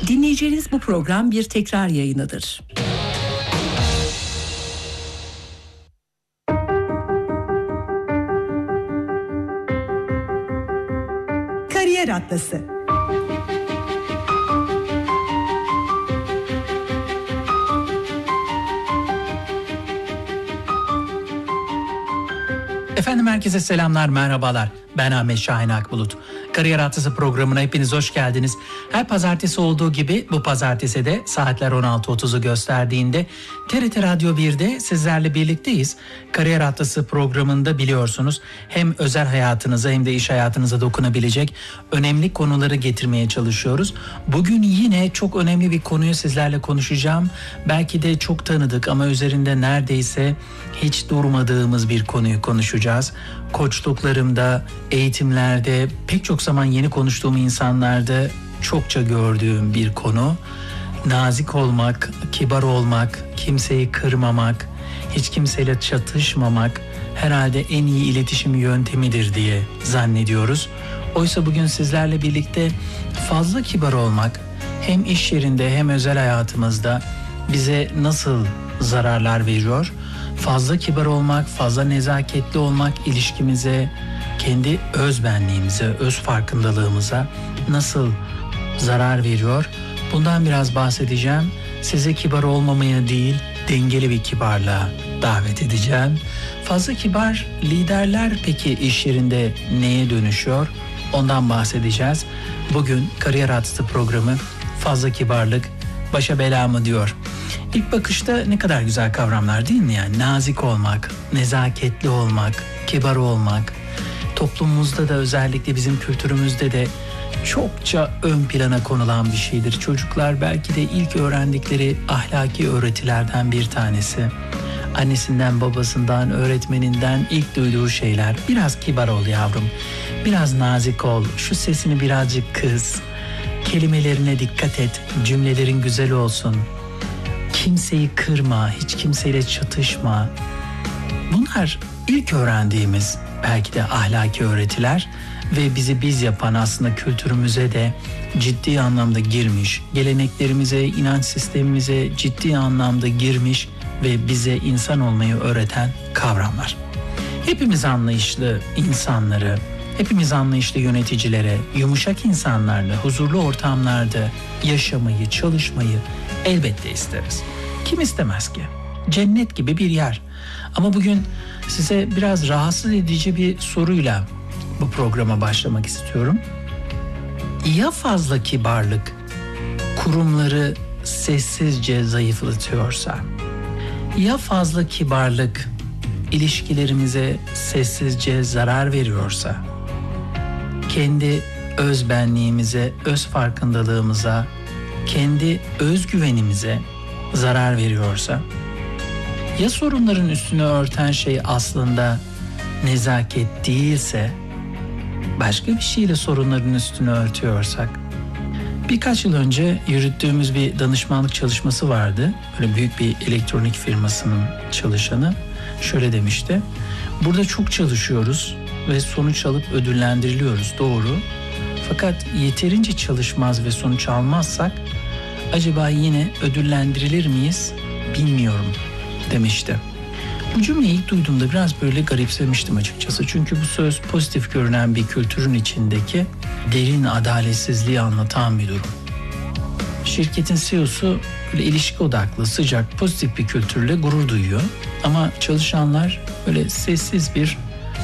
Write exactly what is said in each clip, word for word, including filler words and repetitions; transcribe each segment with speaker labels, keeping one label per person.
Speaker 1: Dinleyeceğiniz bu program bir tekrar yayınıdır.
Speaker 2: Kariyer Atlası.
Speaker 3: Efendim herkese selamlar, merhabalar. Ben Ahmet Şahin Akbulut. Kariyer Atlası programına hepiniz hoş geldiniz. Her pazartesi olduğu gibi bu pazartesi de saatler on altı otuzu gösterdiğinde T R T Radyo bir'de sizlerle birlikteyiz. Kariyer Atlası programında biliyorsunuz hem özel hayatınıza hem de iş hayatınıza dokunabilecek önemli konuları getirmeye çalışıyoruz. Bugün yine çok önemli bir konuyu sizlerle konuşacağım. Belki de çok tanıdık ama üzerinde neredeyse hiç durmadığımız bir konuyu konuşacağız. Koçluklarımda, eğitimlerde, pek çok zaman yeni konuştuğum insanlarda çokça gördüğüm bir konu. Nazik olmak, kibar olmak, kimseyi kırmamak, hiç kimseyle çatışmamak herhalde en iyi iletişim yöntemidir diye zannediyoruz. Oysa bugün sizlerle birlikte fazla kibar olmak hem iş yerinde hem özel hayatımızda bize nasıl zararlar veriyor? Fazla kibar olmak, fazla nezaketli olmak ilişkimize, kendi özbenliğimize, öz farkındalığımıza nasıl zarar veriyor? Bundan biraz bahsedeceğim. Size kibar olmamaya değil, dengeli bir kibarlığa davet edeceğim. Fazla kibar liderler peki iş yerinde neye dönüşüyor? Ondan bahsedeceğiz. Bugün Kariyer Atlası programı fazla kibarlık başa bela mı diyor. İlk bakışta ne kadar güzel kavramlar değil mi? Yani nazik olmak, nezaketli olmak, kibar olmak. Toplumumuzda da özellikle bizim kültürümüzde de çokça ön plana konulan bir şeydir. Çocuklar belki de ilk öğrendikleri ahlaki öğretilerden bir tanesi. Annesinden, babasından, öğretmeninden ilk duyduğu şeyler. Biraz kibar ol yavrum, biraz nazik ol, şu sesini birazcık kıs, kelimelerine dikkat et, cümlelerin güzel olsun. Kimseyi kırma, hiç kimseyle çatışma. Bunlar ilk öğrendiğimiz belki de ahlaki öğretiler ve bizi biz yapan aslında kültürümüze de ciddi anlamda girmiş, geleneklerimize, inanç sistemimize ciddi anlamda girmiş ve bize insan olmayı öğreten kavramlar. Hepimiz anlayışlı insanları, hepimiz anlayışlı yöneticilere, yumuşak insanlarla, huzurlu ortamlarda yaşamayı, çalışmayı elbette isteriz. Kim istemez ki? Cennet gibi bir yer. Ama bugün size biraz rahatsız edici bir soruyla bu programa başlamak istiyorum. Ya fazla kibarlık kurumları sessizce zayıflatıyorsa? Ya fazla kibarlık ilişkilerimize sessizce zarar veriyorsa? Kendi özbenliğimize, öz farkındalığımıza, kendi özgüvenimize zarar veriyorsa? Ya sorunların üstünü örten şey aslında nezaket değilse, başka bir şeyle sorunların üstünü örtüyorsak? Birkaç yıl önce yürüttüğümüz bir danışmanlık çalışması vardı. Böyle büyük bir elektronik firmasının çalışanı şöyle demişti. Burada çok çalışıyoruz ve sonuç alıp ödüllendiriliyoruz, doğru. Fakat yeterince çalışmaz ve sonuç almazsak acaba yine ödüllendirilir miyiz bilmiyorum demişti. Bu cümleyi ilk duyduğumda biraz böyle garipsemiştim açıkçası. Çünkü bu söz pozitif görünen bir kültürün içindeki derin adaletsizliği anlatan bir durum. Şirketin C E O'su böyle ilişki odaklı, sıcak, pozitif bir kültürle gurur duyuyor. Ama çalışanlar böyle sessiz bir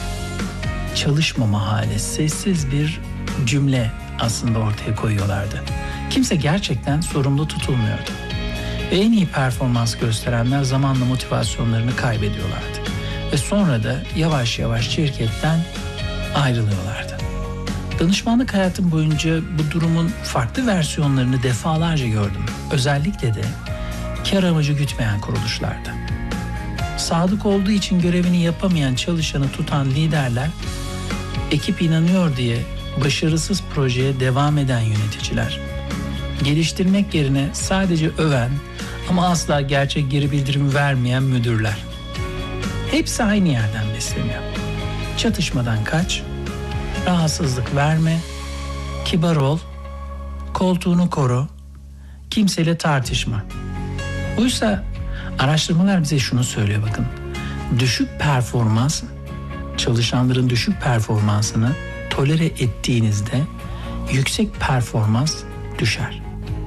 Speaker 3: çalışmama hali, sessiz bir cümle aslında ortaya koyuyorlardı. Kimse gerçekten sorumlu tutulmuyordu. Ve en iyi performans gösterenler zamanla motivasyonlarını kaybediyorlardı. Ve sonra da yavaş yavaş şirketten ayrılıyorlardı. Danışmanlık hayatım boyunca bu durumun farklı versiyonlarını defalarca gördüm. Özellikle de kar amacı gütmeyen kuruluşlarda. Sadık olduğu için görevini yapamayan çalışanı tutan liderler, ekip inanıyor diye başarısız projeye devam eden yöneticiler, geliştirmek yerine sadece öven ama asla gerçek geri bildirim vermeyen müdürler. Hepsi aynı yerden besleniyor. Çatışmadan kaç, rahatsızlık verme, kibar ol, koltuğunu koru, kimseyle tartışma. Oysa araştırmalar bize şunu söylüyor bakın. Düşük performans, çalışanların düşük performansını tolere ettiğinizde yüksek performans düşer.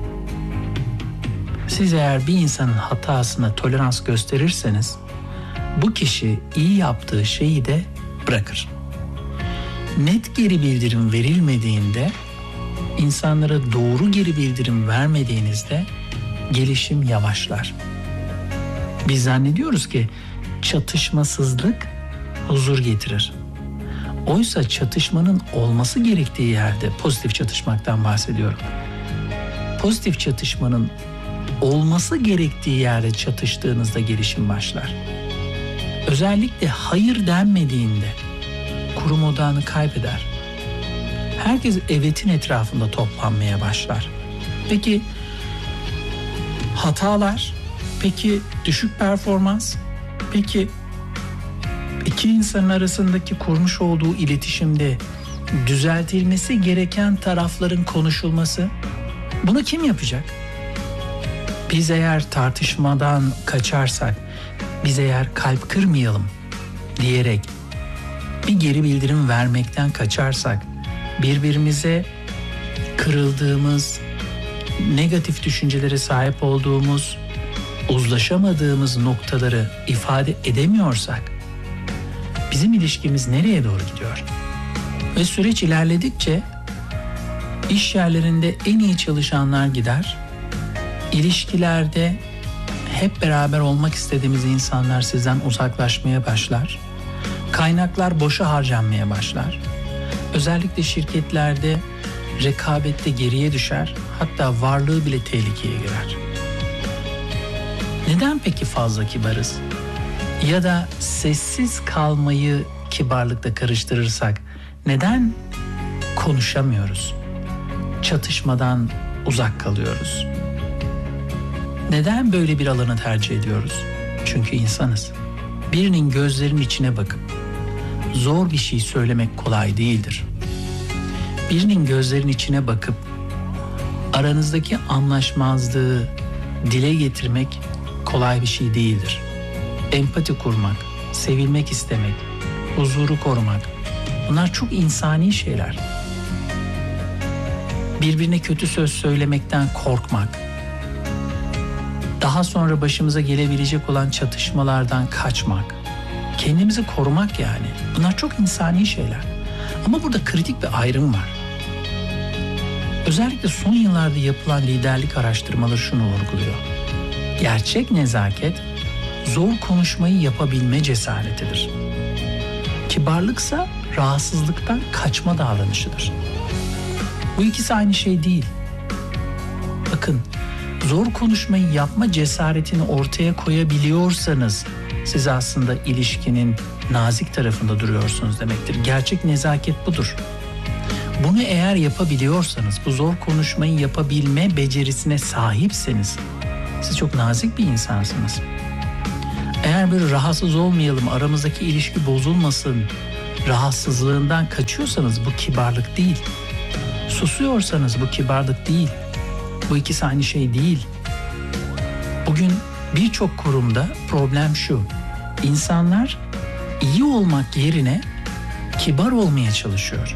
Speaker 3: Siz eğer bir insanın hatasına tolerans gösterirseniz bu kişi iyi yaptığı şeyi de bırakır. Net geri bildirim verilmediğinde, insanlara doğru geri bildirim vermediğinizde gelişim yavaşlar. Biz zannediyoruz ki çatışmasızlık huzur getirir. Oysa çatışmanın olması gerektiği yerde, pozitif çatışmaktan bahsediyorum. Pozitif çatışmanın olması gerektiği yerde çatıştığınızda gelişim başlar. Özellikle hayır denmediğinde kurum odağını kaybeder. Herkes evetin etrafında toplanmaya başlar. Peki hatalar, peki düşük performans, peki iki insanın arasındaki kurmuş olduğu iletişimde düzeltilmesi gereken tarafların konuşulması, bunu kim yapacak? Biz eğer tartışmadan kaçarsak, biz eğer kalp kırmayalım diyerek bir geri bildirim vermekten kaçarsak, birbirimize kırıldığımız, negatif düşüncelere sahip olduğumuz, uzlaşamadığımız noktaları ifade edemiyorsak, bizim ilişkimiz nereye doğru gidiyor? Ve süreç ilerledikçe iş yerlerinde en iyi çalışanlar gider, ilişkilerde hep beraber olmak istediğimiz insanlar sizden uzaklaşmaya başlar, kaynaklar boşa harcanmaya başlar. Özellikle şirketlerde rekabette geriye düşer, hatta varlığı bile tehlikeye girer. Neden peki fazla kibarız? Ya da sessiz kalmayı kibarlıkla karıştırırsak neden konuşamıyoruz? Çatışmadan uzak kalıyoruz. Neden böyle bir alanı tercih ediyoruz? Çünkü insanız. Birinin gözlerinin içine bakıp zor bir şey söylemek kolay değildir. Birinin gözlerinin içine bakıp aranızdaki anlaşmazlığı dile getirmek kolay bir şey değildir. Empati kurmak, sevilmek istemek, huzuru korumak, bunlar çok insani şeyler. Birbirine kötü söz söylemekten korkmak, daha sonra başımıza gelebilecek olan çatışmalardan kaçmak, kendimizi korumak yani. Bunlar çok insani şeyler. Ama burada kritik bir ayrım var. Özellikle son yıllarda yapılan liderlik araştırmaları şunu vurguluyor. Gerçek nezaket, zor konuşmayı yapabilme cesaretidir. Kibarlıksa rahatsızlıktan kaçma davranışıdır. Bu ikisi aynı şey değil. Bakın, zor konuşmayı yapma cesaretini ortaya koyabiliyorsanız siz aslında ilişkinin nazik tarafında duruyorsunuz demektir. Gerçek nezaket budur. Bunu eğer yapabiliyorsanız, bu zor konuşmayı yapabilme becerisine sahipseniz siz çok nazik bir insansınız. Eğer böyle rahatsız olmayalım, aramızdaki ilişki bozulmasın, rahatsızlığından kaçıyorsanız bu kibarlık değil. Susuyorsanız bu kibarlık değil. Bu ikisi aynı şey değil. Bugün birçok kurumda problem şu. İnsanlar iyi olmak yerine kibar olmaya çalışıyor.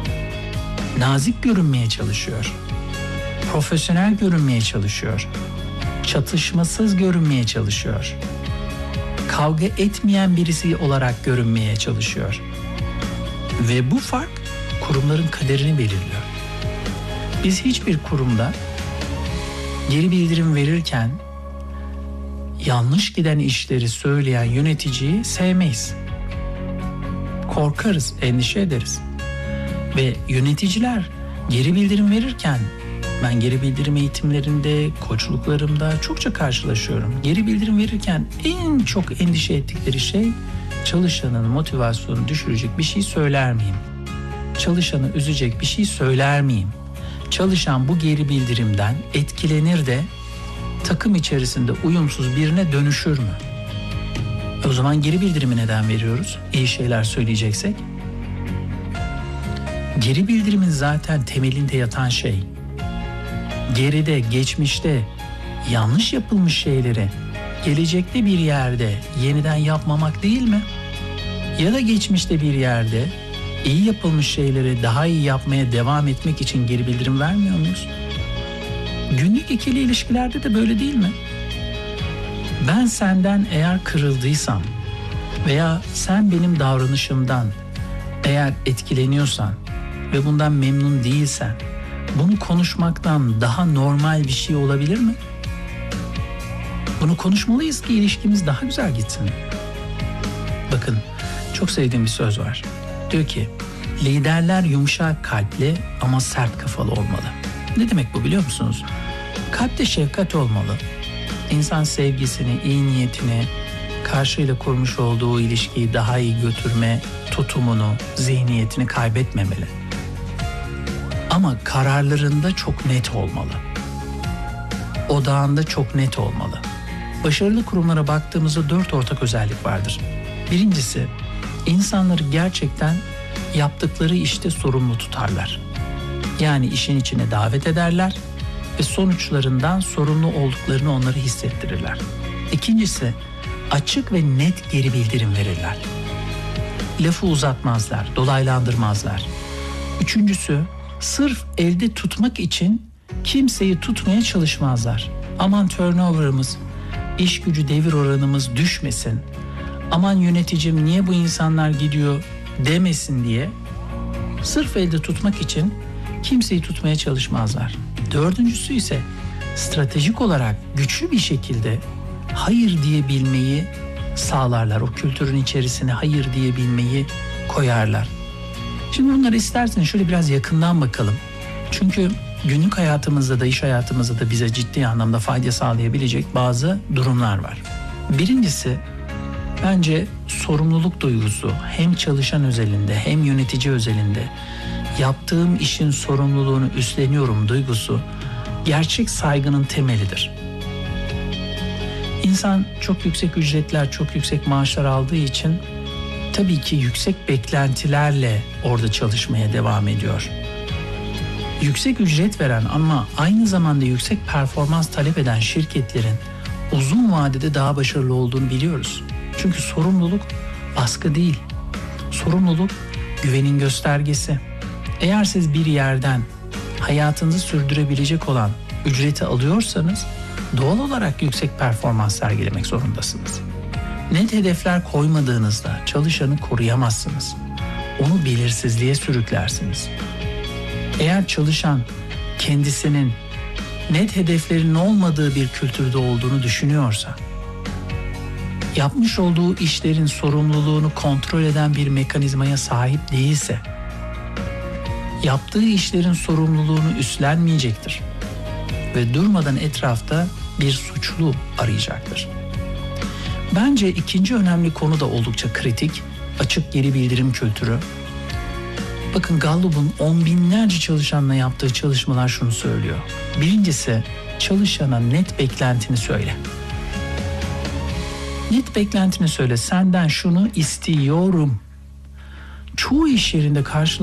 Speaker 3: Nazik görünmeye çalışıyor. Profesyonel görünmeye çalışıyor. Çatışmasız görünmeye çalışıyor. Kavga etmeyen birisi olarak görünmeye çalışıyor. Ve bu fark kurumların kaderini belirliyor. Biz hiçbir kurumda geri bildirim verirken yanlış giden işleri söyleyen yöneticiyi sevmeyiz. Korkarız, endişe ederiz. Ve yöneticiler geri bildirim verirken, ben geri bildirim eğitimlerinde, koçluklarımda çokça karşılaşıyorum. Geri bildirim verirken en çok endişe ettikleri şey, çalışanın motivasyonunu düşürecek bir şey söyler miyim? Çalışanı üzecek bir şey söyler miyim? Çalışan bu geri bildirimden etkilenir de takım içerisinde uyumsuz birine dönüşür mü? O zaman geri bildirimi neden veriyoruz? İyi şeyler söyleyeceksek. Geri bildirimin zaten temelinde yatan şey, geride, geçmişte yanlış yapılmış şeyleri gelecekte bir yerde yeniden yapmamak değil mi? Ya da geçmişte bir yerde iyi yapılmış şeyleri daha iyi yapmaya devam etmek için geri bildirim vermiyor muyuz? Günlük ikili ilişkilerde de böyle değil mi? Ben senden eğer kırıldıysam veya sen benim davranışımdan eğer etkileniyorsan ve bundan memnun değilsen, bunu konuşmaktan daha normal bir şey olabilir mi? Bunu konuşmalıyız ki ilişkimiz daha güzel gitsin. Bakın, çok sevdiğim bir söz var. Diyor ki, liderler yumuşak kalpli ama sert kafalı olmalı. Ne demek bu biliyor musunuz? Kalpte şefkat olmalı. İnsan sevgisini, iyi niyetini, karşıyla kurmuş olduğu ilişkiyi daha iyi götürme tutumunu, zihniyetini kaybetmemeli. Ama kararlarında çok net olmalı. Odağında çok net olmalı. Başarılı kurumlara baktığımızda dört ortak özellik vardır. Birincisi, insanları gerçekten yaptıkları işte sorumlu tutarlar. Yani işin içine davet ederler ve sonuçlarından sorumlu olduklarını onlara hissettirirler. İkincisi, açık ve net geri bildirim verirler. Lafı uzatmazlar, dolaylandırmazlar. Üçüncüsü, sırf elde tutmak için kimseyi tutmaya çalışmazlar. Aman turnover'ımız, iş gücü devir oranımız düşmesin, aman yöneticim niye bu insanlar gidiyor demesin diye sırf elde tutmak için kimseyi tutmaya çalışmazlar. Dördüncüsü ise stratejik olarak güçlü bir şekilde hayır diyebilmeyi sağlarlar. O kültürün içerisine hayır diyebilmeyi koyarlar. Şimdi bunları isterseniz şöyle biraz yakından bakalım. Çünkü günlük hayatımızda da iş hayatımızda da bize ciddi anlamda fayda sağlayabilecek bazı durumlar var. Birincisi, bence sorumluluk duygusu hem çalışan özelinde hem yönetici özelinde yaptığım işin sorumluluğunu üstleniyorum duygusu gerçek saygının temelidir. İnsan çok yüksek ücretler, çok yüksek maaşlar aldığı için tabii ki yüksek beklentilerle orada çalışmaya devam ediyor. Yüksek ücret veren ama aynı zamanda yüksek performans talep eden şirketlerin uzun vadede daha başarılı olduğunu biliyoruz. Çünkü sorumluluk baskı değil. Sorumluluk güvenin göstergesi. Eğer siz bir yerden hayatınızı sürdürebilecek olan ücreti alıyorsanız doğal olarak yüksek performans sergilemek zorundasınız. Net hedefler koymadığınızda çalışanı koruyamazsınız. Onu belirsizliğe sürüklersiniz. Eğer çalışan kendisinin net hedeflerin olmadığı bir kültürde olduğunu düşünüyorsa, yapmış olduğu işlerin sorumluluğunu kontrol eden bir mekanizmaya sahip değilse, yaptığı işlerin sorumluluğunu üstlenmeyecektir ve durmadan etrafta bir suçlu arayacaktır. Bence ikinci önemli konu da oldukça kritik, açık geri bildirim kültürü. Bakın Gallup'un on binlerce çalışanla yaptığı çalışmalar şunu söylüyor. Birincisi, çalışana net beklentini söyle. Net beklentini söyle, senden şunu istiyorum. Çoğu iş yerinde karşı